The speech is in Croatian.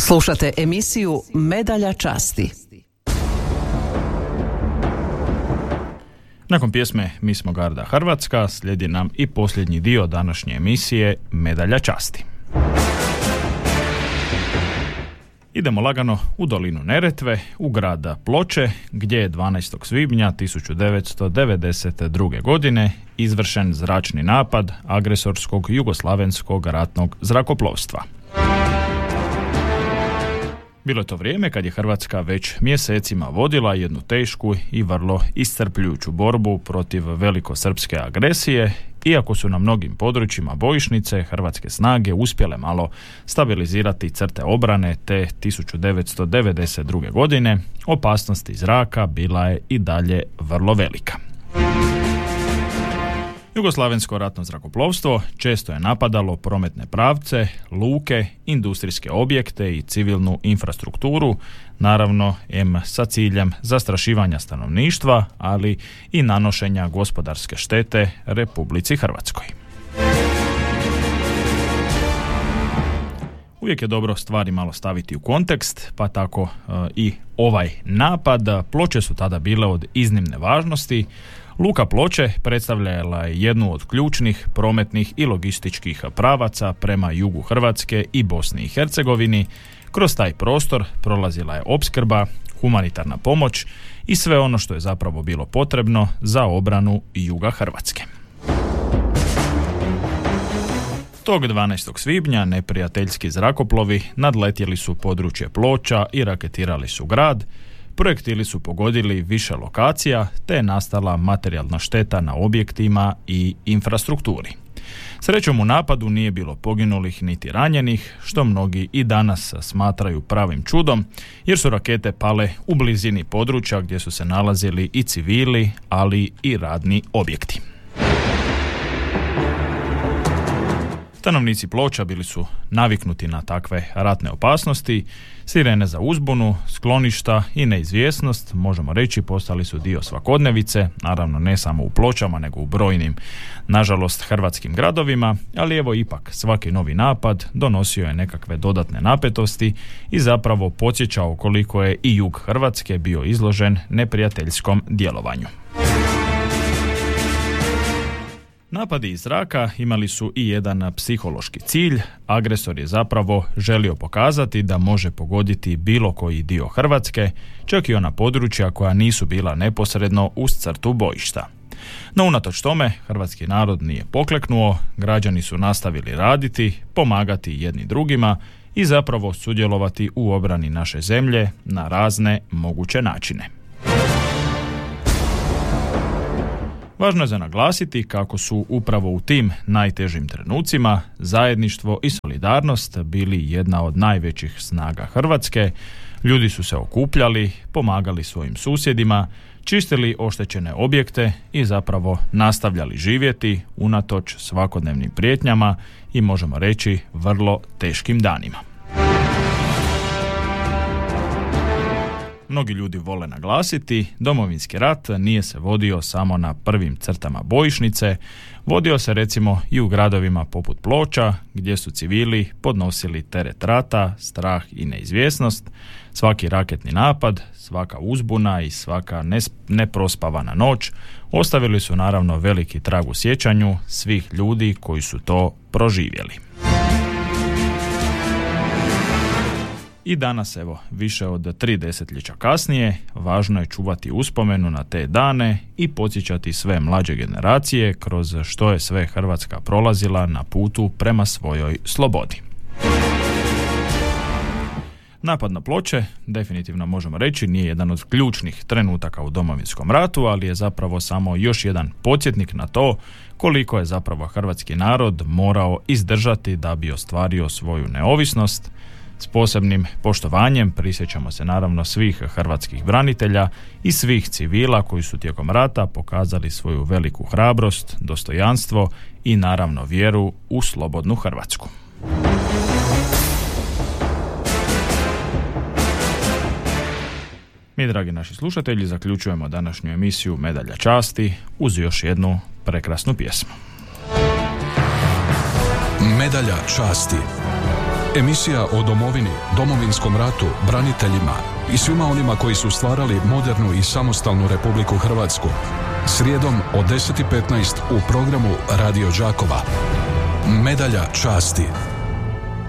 Slušate emisiju Medalja časti. Nakon pjesme Mi smo garda Hrvatska slijedi nam i posljednji dio današnje emisije Medalja časti. Idemo lagano u dolinu Neretve, u grad Ploče, gdje je 12. svibnja 1992. godine izvršen zračni napad agresorskog jugoslavenskog ratnog zrakoplovstva. Bilo je to vrijeme kad je Hrvatska već mjesecima vodila jednu tešku i vrlo iscrpljujuću borbu protiv velikosrpske agresije, iako su na mnogim područjima bojišnice hrvatske snage uspjele malo stabilizirati crte obrane, te 1992. godine opasnost iz zraka bila je i dalje vrlo velika. Jugoslavensko ratno zrakoplovstvo često je napadalo prometne pravce, luke, industrijske objekte i civilnu infrastrukturu, naravno sa ciljem zastrašivanja stanovništva, ali i nanošenja gospodarske štete Republici Hrvatskoj. Uvijek je dobro stvari malo staviti u kontekst, pa tako i ovaj napad. Ploče su tada bile od iznimne važnosti. Luka Ploče predstavljala je jednu od ključnih prometnih i logističkih pravaca prema jugu Hrvatske i Bosni i Hercegovini. Kroz taj prostor prolazila je opskrba, humanitarna pomoć i sve ono što je zapravo bilo potrebno za obranu juga Hrvatske. Tog 12. svibnja neprijateljski zrakoplovi nadletjeli su područje Ploča i raketirali su grad. Projektili su pogodili više lokacija, te je nastala materijalna šteta na objektima i infrastrukturi. Srećom u napadu nije bilo poginulih niti ranjenih, što mnogi i danas smatraju pravim čudom, jer su rakete pale u blizini područja gdje su se nalazili i civili, ali i radni objekti. Stanovnici Ploča bili su naviknuti na takve ratne opasnosti, sirene za uzbunu, skloništa i neizvjesnost, možemo reći, postali su dio svakodnevice, naravno ne samo u Pločama, nego u brojnim, nažalost, hrvatskim gradovima, ali evo ipak, svaki novi napad donosio je nekakve dodatne napetosti i zapravo podsjećao koliko je i jug Hrvatske bio izložen neprijateljskom djelovanju. Napadi iz zraka imali su i jedan psihološki cilj. Agresor je zapravo želio pokazati da može pogoditi bilo koji dio Hrvatske, čak i ona područja koja nisu bila neposredno uz crtu bojišta. No unatoč tome, hrvatski narod nije pokleknuo, građani su nastavili raditi, pomagati jedni drugima i zapravo sudjelovati u obrani naše zemlje na razne moguće načine. Važno je za naglasiti kako su upravo u tim najtežim trenucima zajedništvo i solidarnost bili jedna od najvećih snaga Hrvatske. Ljudi su se okupljali, pomagali svojim susjedima, čistili oštećene objekte i zapravo nastavljali živjeti unatoč svakodnevnim prijetnjama i možemo reći vrlo teškim danima. Mnogi ljudi vole naglasiti, Domovinski rat nije se vodio samo na prvim crtama bojišnice, vodio se recimo i u gradovima poput Ploča, gdje su civili podnosili teret rata, strah i neizvjesnost. Svaki raketni napad, svaka uzbuna i svaka neprospavana noć ostavili su naravno veliki trag u sjećanju svih ljudi koji su to proživjeli. I danas, evo, više od 3 desetljeća kasnije, važno je čuvati uspomenu na te dane i podsjećati sve mlađe generacije kroz što je sve Hrvatska prolazila na putu prema svojoj slobodi. Napad na Ploče, definitivno možemo reći, nije jedan od ključnih trenutaka u Domovinskom ratu, ali je zapravo samo još jedan podsjetnik na to koliko je zapravo hrvatski narod morao izdržati da bi ostvario svoju neovisnost. S posebnim poštovanjem prisjećamo se naravno svih hrvatskih branitelja i svih civila koji su tijekom rata pokazali svoju veliku hrabrost, dostojanstvo i naravno vjeru u slobodnu Hrvatsku. Mi, dragi naši slušatelji, zaključujemo današnju emisiju Medalja časti uz još jednu prekrasnu pjesmu. Medalja časti. Emisija o domovini, Domovinskom ratu, braniteljima i svima onima koji su stvarali modernu i samostalnu Republiku Hrvatsku. Srijedom od 10:15 u programu Radio Đakova. Medalja časti.